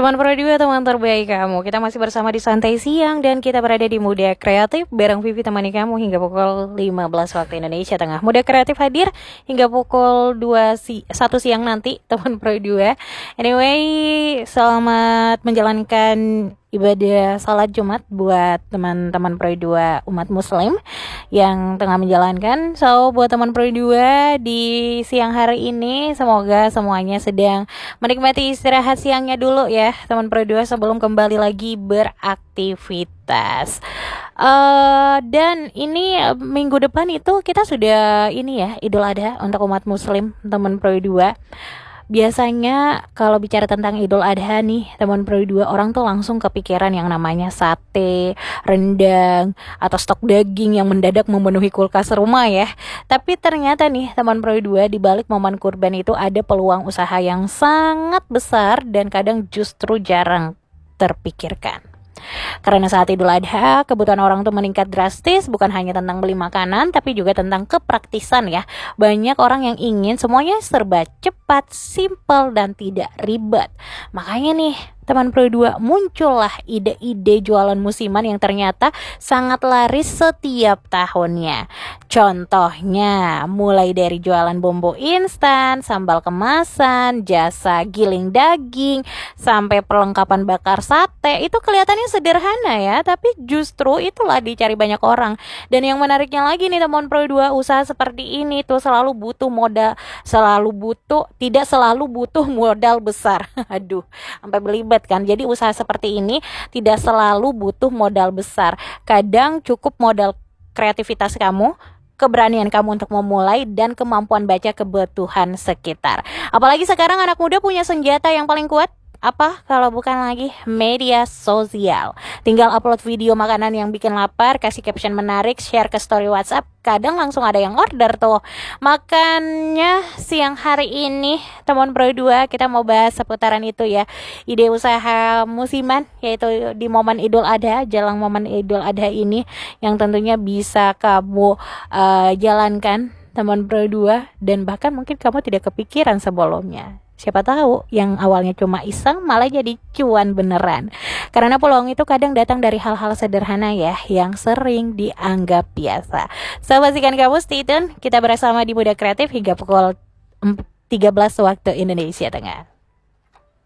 Teman Pro 2, teman terbaik kamu. Kita masih bersama di Santai Siang dan kita berada di Muda Kreatif bareng Vivi temani kamu hingga pukul 15 waktu Indonesia Tengah. Muda Kreatif hadir hingga pukul 1 siang nanti, teman Pro 2. Anyway, selamat menjalankan ibadah salat Jumat buat teman-teman Pro 2 umat muslim yang tengah menjalankan. So, buat teman Pro 2 di siang hari ini, semoga semuanya sedang menikmati istirahat siangnya dulu ya, teman Pro 2, sebelum kembali lagi beraktivitas. Dan ini minggu depan itu kita sudah ini ya, Idul Adha untuk umat muslim, teman Pro 2. Biasanya kalau bicara tentang Idul Adha nih, teman Pro 2, orang tuh langsung kepikiran yang namanya sate, rendang, atau stok daging yang mendadak memenuhi kulkas rumah ya. Tapi ternyata nih, teman Pro 2, di balik momen kurban itu ada peluang usaha yang sangat besar dan kadang justru jarang terpikirkan. Karena saat Idul Adha, kebutuhan orang tuh meningkat drastis, bukan hanya tentang beli makanan, tapi juga tentang kepraktisan ya. Banyak orang yang ingin semuanya serba cepat, simpel, dan tidak ribet. Makanya nih, teman Pro 2, muncullah ide-ide jualan musiman yang ternyata sangat laris setiap tahunnya. Contohnya, mulai dari jualan bumbu instan, sambal kemasan, jasa giling daging, sampai perlengkapan bakar sate. Itu kelihatannya sederhana ya, tapi justru itulah dicari banyak orang. Dan yang menariknya lagi nih, teman Pro 2, usaha seperti ini tuh tidak selalu butuh modal besar. Aduh, sampai belibet kan. Jadi usaha seperti ini tidak selalu butuh modal besar. Kadang cukup modal kreativitas kamu, keberanian kamu untuk memulai, dan kemampuan baca kebutuhan sekitar. Apalagi sekarang anak muda punya senjata yang paling kuat. Apa kalau bukan lagi media sosial. Tinggal upload video makanan yang bikin lapar, kasih caption menarik, share ke story WhatsApp, kadang langsung ada yang order tuh. Makanya siang hari ini, teman Pro 2, kita mau bahas seputaran itu ya. Ide usaha musiman, yaitu di momen Idul Adha, jelang momen Idul Adha ini, yang tentunya bisa kamu jalankan, teman Pro 2, dan bahkan mungkin kamu tidak kepikiran sebelumnya. Siapa tahu yang awalnya cuma iseng malah jadi cuan beneran. Karena peluang itu kadang datang dari hal-hal sederhana ya, yang sering dianggap biasa. Sahabat pastikan kamu stay tune. Kita bersama di Muda Kreatif hingga pukul 13 waktu Indonesia Tengah.